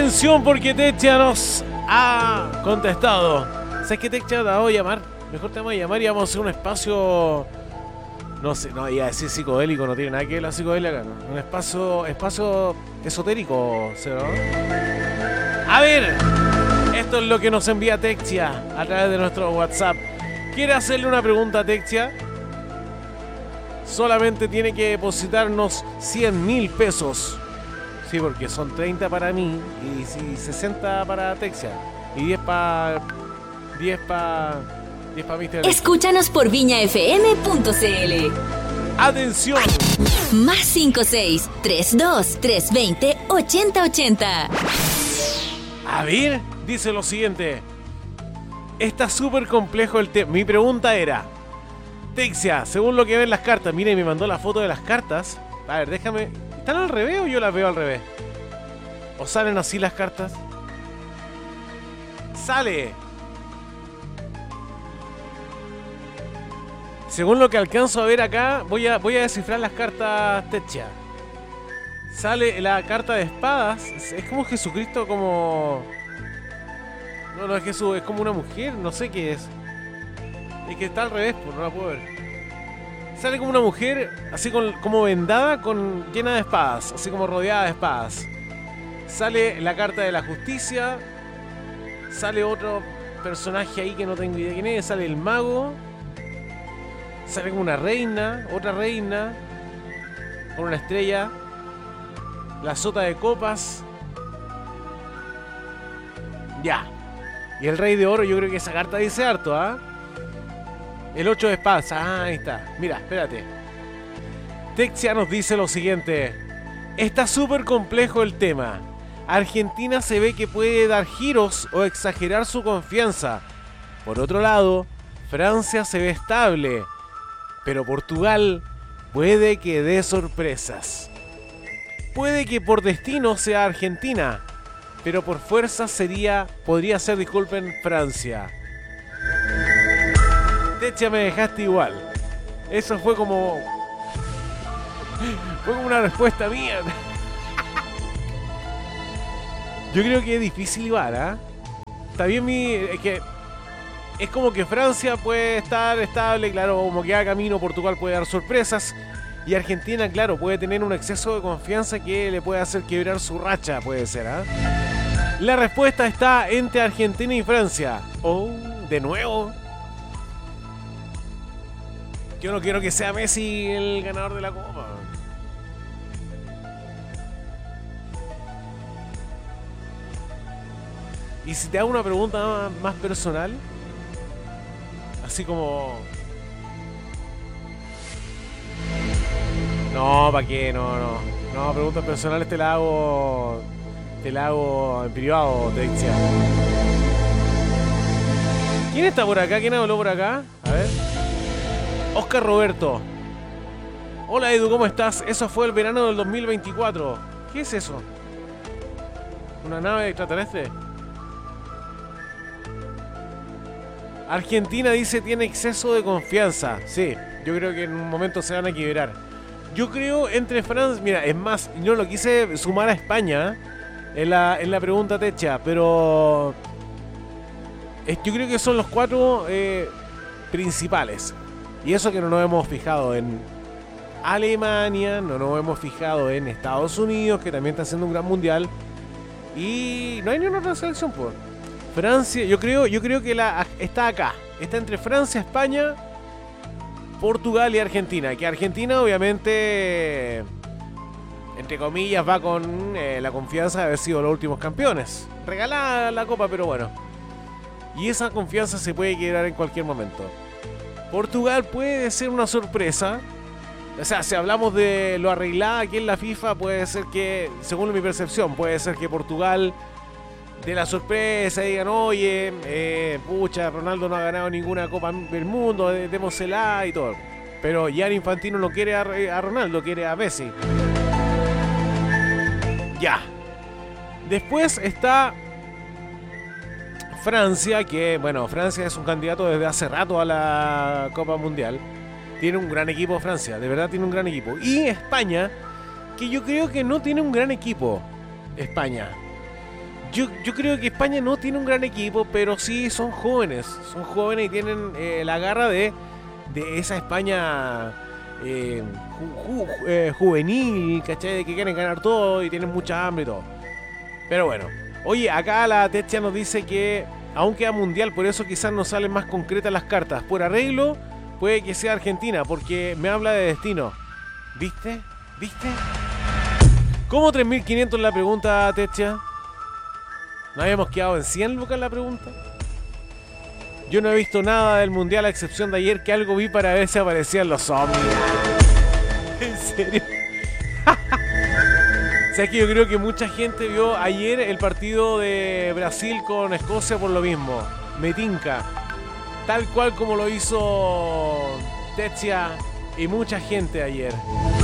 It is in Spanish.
Atención porque Techia nos ha contestado. ¿Sabes qué, Techia? Te vamos a llamar. Mejor te vamos a llamar y vamos a hacer un espacio... No sé, no iba a decir psicodélico, no tiene nada que ver la psicodelia acá, ¿no? Un espacio esotérico, ¿no? A ver, esto es lo que nos envía Techia a través de nuestro WhatsApp. ¿Quiere hacerle una pregunta a Techia? Solamente tiene que depositarnos 100.000 pesos. Sí, porque son 30 para mí y 60 para Techia. Y 10 para Mr. Escúchanos por viñafm.cl. ¡Atención! Más 56 32 320 8080. A ver, dice lo siguiente. Está súper complejo el tema. Mi pregunta era: Techia, según lo que ven las cartas, mire, me mandó la foto de las cartas. A ver, déjame. ¿Están al revés o yo las veo al revés? ¿O salen así las cartas? ¡Sale! Según lo que alcanzo a ver acá, voy a descifrar las cartas Techia. Sale la carta de espadas. Es como Jesucristo, como... No es Jesús, es como una mujer, no sé qué es. Es que está al revés, pues no la puedo ver. Sale como una mujer, así como vendada, llena de espadas, así como rodeada de espadas. Sale la carta de la justicia. Sale otro personaje ahí que no tengo idea quién es. Sale el mago. Sale como una reina, otra reina, con una estrella. La sota de copas. Ya. Y el rey de oro, yo creo que esa carta dice harto, ¿ah? El 8 de espadas, ahí está. Mira, espérate. Techia nos dice lo siguiente. Está súper complejo el tema. Argentina se ve que puede dar giros o exagerar su confianza. Por otro lado, Francia se ve estable. Pero Portugal puede que dé sorpresas. Puede que por destino sea Argentina, pero por fuerza podría ser, disculpen, Francia. Techia, me dejaste igual. Eso fue como una respuesta mía. Yo creo que es difícil igual, ¿ah? Está bien es como que Francia puede estar estable, claro, como que va camino, Portugal puede dar sorpresas. Y Argentina, claro, puede tener un exceso de confianza que le puede hacer quebrar su racha, puede ser, ¿ah? La respuesta está entre Argentina y Francia. Oh, de nuevo. Yo no quiero que sea Messi el ganador de la Copa. Y si te hago una pregunta más personal, así como... No, ¿para qué? No, preguntas personales te la hago en privado, Techia. ¿Quién está por acá? ¿Quién habló por acá? A ver. Oscar Roberto. Hola Edu, ¿cómo estás? Eso fue el verano del 2024. ¿Qué es eso? ¿Una nave extraterrestre? Argentina dice tiene exceso de confianza. Sí, yo creo que en un momento se van a quebrar. Yo creo entre Francia... Mira, es más, yo lo quise sumar a España en la pregunta Techia, pero... Yo creo que son los 4 principales. Y eso que no nos hemos fijado en Alemania, no nos hemos fijado en Estados Unidos, que también está haciendo un gran mundial. Y no hay ni una otra selección, pues. Francia, yo creo que está acá. Está entre Francia, España, Portugal y Argentina. Que Argentina, obviamente, entre comillas, va con la confianza de haber sido los últimos campeones. Regalada la copa, pero bueno. Y esa confianza se puede quebrar en cualquier momento. Portugal puede ser una sorpresa. O sea, si hablamos de lo arreglado aquí en la FIFA, puede ser que, según mi percepción, puede ser que Portugal de la sorpresa digan, oye, pucha, Ronaldo no ha ganado ninguna Copa del Mundo, démosela y todo. Pero Gianni Infantino no quiere a Ronaldo, quiere a Messi. Ya. Después está Francia, que, bueno, Francia es un candidato desde hace rato a la Copa Mundial. Tiene un gran equipo Francia, de verdad tiene un gran equipo. Y España, que yo creo que no tiene un gran equipo, España. Yo creo que España no tiene un gran equipo, pero sí son jóvenes y tienen la garra de esa España juvenil, ¿cachai? De que quieren ganar todo y tienen mucha hambre y todo. Pero bueno, oye, acá la Techa nos dice que aún queda mundial, por eso quizás nos salen más concretas las cartas. Por arreglo, puede que sea Argentina, porque me habla de destino. ¿Viste? ¿Cómo 3.500 la pregunta, Techa? ¿No habíamos quedado en 100 lucas la pregunta? Yo no he visto nada del mundial a excepción de ayer que algo vi para ver si aparecían los zombies. ¿En serio? O sea, que yo creo que mucha gente vio ayer el partido de Brasil con Escocia por lo mismo. Me tinca. Tal cual como lo hizo Techa y mucha gente ayer.